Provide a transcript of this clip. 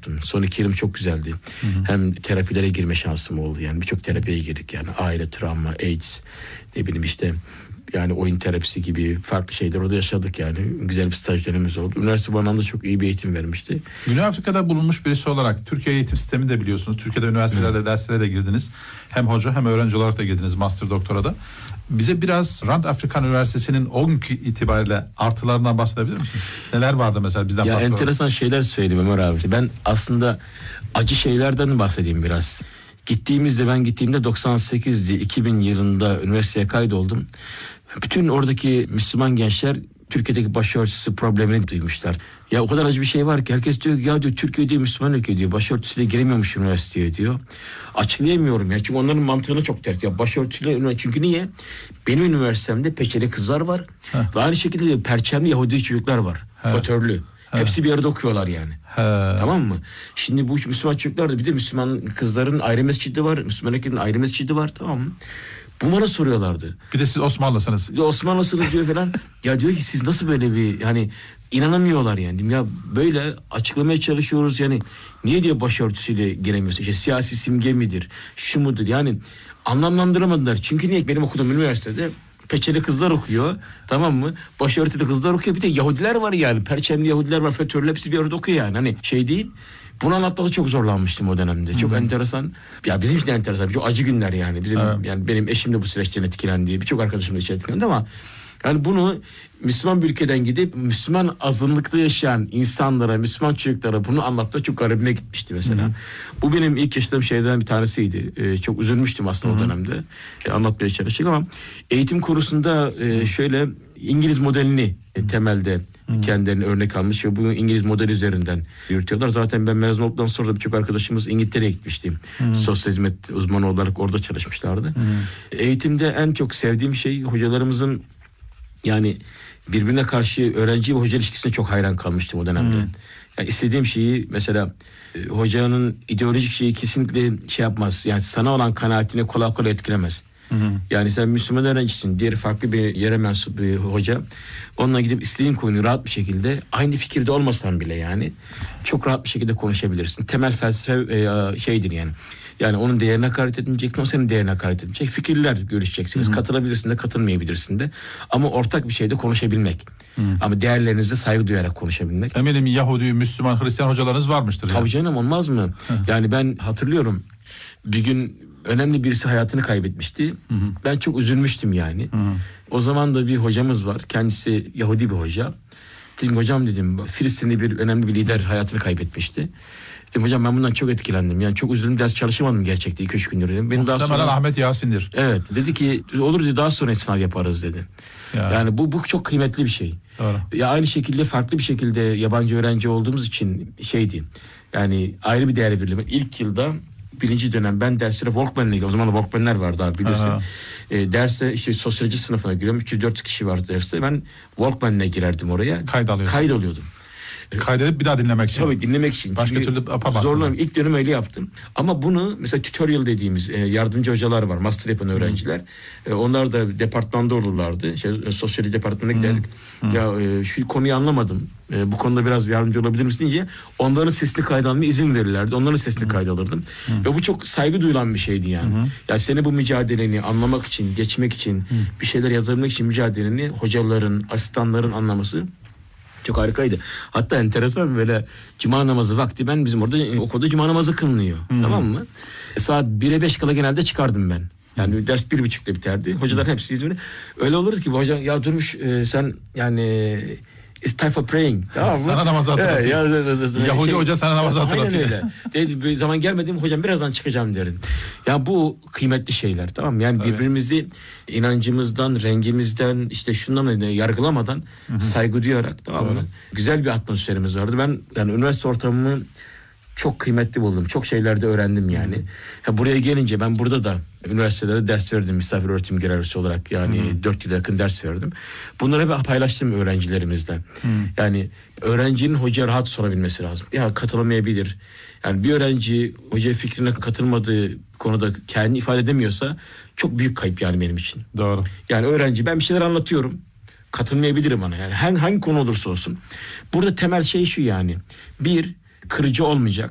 yaptım. Son 2 yılım çok güzeldi. Hı hı. Hem terapilere girme şansım oldu. Yani birçok terapiye girdik. Yani aile, travma, AIDS, ne bileyim işte yani oyun terapisi gibi farklı şeyler orada yaşadık yani. Güzel bir staj dönemimiz oldu. Üniversite bu anlamda çok iyi bir eğitim vermişti. Güney Afrika'da bulunmuş birisi olarak Türkiye eğitim sistemi de biliyorsunuz. Türkiye'de üniversitelerde derslere de girdiniz. Hem hoca hem öğrenci olarak da girdiniz master doktorada. Bize biraz Rand Afrikan Üniversitesi'nin o günkü itibariyle artılarından bahsedebilir misiniz? Neler vardı mesela bizden ya farklı enteresan olarak? Şeyler söyleyeyim Ömer abi. Ben aslında acı şeylerden bahsedeyim biraz. Ben gittiğimde 98'di. 2000 yılında üniversiteye kaydoldum. Bütün oradaki Müslüman gençler Türkiye'deki başörtüsü problemini duymuşlar. Ya o kadar acı bir şey var ki herkes diyor ki ya diyor Türkiye diyor Müslüman ülke diyor. Başörtüsüyle giremiyormuş üniversiteye diyor. Açıklayamıyorum ya çünkü onların mantığını çok ters. Ya başörtüsüyle çünkü niye? Benim üniversitemde peçeli kızlar var. Ve aynı şekilde perçemli Yahudi çocuklar var. Fotörlü. Hepsi bir arada okuyorlar yani. Tamam mı? Şimdi bu Müslüman çocuklar da bir de Müslüman kızların ayrı mescidi var. Müslüman erkeklerin ayrı mescidi var, tamam mı? Bu bana soruyorlardı. Bir de siz Osmanlısınız. Osmanlısınız diyor falan. Ya diyor ki siz nasıl böyle bir hani inanamıyorlar yani. Ya böyle açıklamaya çalışıyoruz yani. Niye diyor başörtüsüyle giremiyorsun? İşte siyasi simge midir? Şu mudur? Yani anlamlandıramadılar. Çünkü niye? Benim okuduğum üniversitede peçeli kızlar okuyor. Tamam mı? Başörtülü kızlar okuyor. Bir de Yahudiler var yani. Perçemli Yahudiler var. FETÖ'lü hepsi bir arada okuyor yani. Hani şey değil. Bunu anlatmakta çok zorlanmıştım o dönemde. Çok enteresan. Ya bizim için de enteresan. Çok acı günler yani. Yani benim eşim de bu süreçten etkilendi. Birçok arkadaşım da etkilendi ama yani bunu Müslüman bir ülkeden gidip Müslüman azınlıkta yaşayan insanlara, Müslüman çocuklara bunu anlatmak çok garibime gitmişti mesela. Bu benim ilk yaşadığım şeylerden bir tanesiydi. Çok üzülmüştüm aslında o dönemde. Anlatmaya çalıştık ama eğitim konusunda şöyle İngiliz modelini temelde kendilerine örnek almış ve bunu İngiliz modeli üzerinden yürütüyorlar. Zaten ben mezun olduktan sonra da birçok arkadaşımız İngiltere'ye gitmişti. Sosyal hizmet uzmanı olarak orada çalışmışlardı. Eğitimde en çok sevdiğim şey hocalarımızın yani birbirine karşı öğrenci ve hoca ilişkisine çok hayran kalmıştım o dönemde. Yani istediğim şeyi mesela hocanın ideolojik şeyi kesinlikle şey yapmaz. Yani sana olan kanaatini kolay kolay etkilemez. Yani sen Müslüman öğrencisin, diğeri farklı bir yere mensup bir hoca. Onunla gidip istediğin konuyu rahat bir şekilde aynı fikirde olmasan bile yani çok rahat bir şekilde konuşabilirsin. Temel felsefe şeydir yani. Yani onun değerine hakaret etmeyeceksin, o senin değerine hakaret edecek. Fikirler görüşeceksiniz. Katılabilirsin de, katılmayabilirsin de. Ama ortak bir şeyde konuşabilmek. Ama değerlerinize saygı duyarak konuşabilmek. Eminim Yahudi, Müslüman, Hristiyan hocalarınız varmıştır. Tabii canım, olmaz mı? Yani ben hatırlıyorum. Bir gün önemli birisi hayatını kaybetmişti. Ben çok üzülmüştüm yani. O zaman da bir hocamız var. Kendisi Yahudi bir hoca. Dedim hocam dedim Filistinli bir önemli bir lider hayatını kaybetmişti. Dedim hocam ben bundan çok etkilendim. Yani çok üzüldüm, ders çalışamadım gerçekten 2-3 gündür dedim. Muhtemelen Ahmet Yasin'dir. Evet, dedi ki olur dedi daha sonra sınav yaparız dedi. Yani bu çok kıymetli bir şey. Doğru. Ya aynı şekilde farklı bir şekilde yabancı öğrenci olduğumuz için şeydi. Yani ayrı bir değer verildi. İlk yılda 1. dönem ben derslere Walkman'la gidiyorum. O zaman da Walkman'ler vardı abi bilirsin. Derse işte sosyoloji sınıfına giriyorum. 304 kişi vardı derste. Ben Walkman'la girerdim oraya. Kaydoluyordum. Kaydedip bir daha dinlemek için. Tabii dinlemek için. Başka türlü yapamazsın. Zorlanıyorum. İlk dönem öyle yaptım. Ama bunu mesela tutorial dediğimiz yardımcı hocalar var. Master yapan öğrenciler. Onlar da departmanda olurlardı. Sosyoloji departmanına giderdik. Ya şu konuyu anlamadım. Bu konuda biraz yardımcı olabilir misin diye onların sesli kaydalmaya izin verirlerdi. Onların sesli kaydalırdım. Ve bu çok saygı duyulan bir şeydi yani. Ya seni bu mücadeleni anlamak için, geçmek için, bir şeyler yazabilmek için mücadeleni hocaların, asistanların anlaması çok harikaydı. Hatta enteresan böyle cuma namazı vakti bizim orada okulda cuma namazı kılınıyor. Tamam mı? Saat 1'e 5 kala genelde çıkardım ben. Yani ders 1.30'da biterdi. Hocalar hepsi İzmir'de. Öyle olurdu ki bu hoca ya Durmuş sen yani it's time for praying. Tamam mı? Sana namazı hatırlatıyor. Yahudi hoca sana namazı hatırlatıyor. Aynen öyle. Dedi bir zaman gelmedim hocam birazdan çıkacağım derim. Ya bu kıymetli şeyler tamam mı? Yani birbirimizi inancımızdan, rengimizden işte şundan yargılamadan saygı duyarak tamam mı? Güzel bir atmosferimiz vardı. Ben yani üniversite ortamımı çok kıymetli buldum. Çok şeylerde öğrendim yani. Buraya gelince ben burada da üniversitelere ders verdim. Misafir öğretim görevlisi olarak yani 4 yıla yakın ders verdim. Bunları hep paylaştım öğrencilerimizden. Yani öğrencinin hocaya rahat sorabilmesi lazım. Ya katılamayabilir. Yani bir öğrenci hoca fikrine katılmadığı konuda kendini ifade edemiyorsa çok büyük kayıp yani benim için. Doğru. Yani öğrenci ben bir şeyler anlatıyorum. Katılmayabilirim bana yani hangi konu olursa olsun. Burada temel şey şu yani. Bir, kırıcı olmayacak.